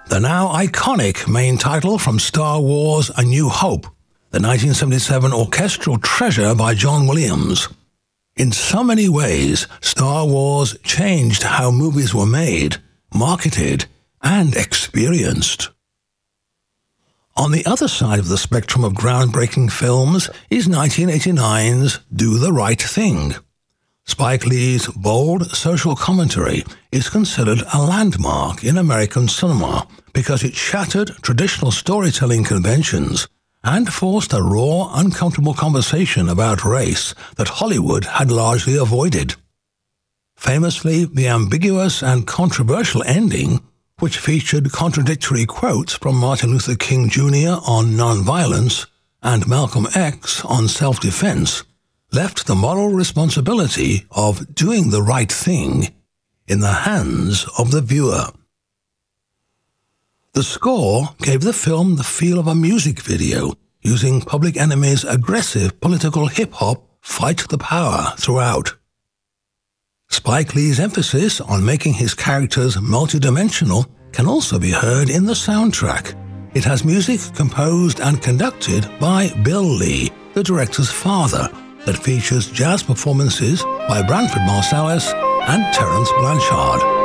the now iconic main title from Star Wars A New Hope, the 1977 orchestral treasure by John Williams. In so many ways, Star Wars changed how movies were made, marketed, and experienced. On the other side of the spectrum of groundbreaking films is 1989's Do the Right Thing. Spike Lee's bold social commentary is considered a landmark in American cinema because it shattered traditional storytelling conventions and forced a raw, uncomfortable conversation about race that Hollywood had largely avoided. Famously, the ambiguous and controversial ending, which featured contradictory quotes from Martin Luther King Jr. on nonviolence and Malcolm X on self-defense, left the moral responsibility of doing the right thing in the hands of the viewer. The score gave the film the feel of a music video, using Public Enemy's aggressive political hip-hop Fight the Power throughout. Spike Lee's emphasis on making his characters multidimensional can also be heard in the soundtrack. It has music composed and conducted by Bill Lee, the director's father, that features jazz performances by Branford Marsalis and Terence Blanchard.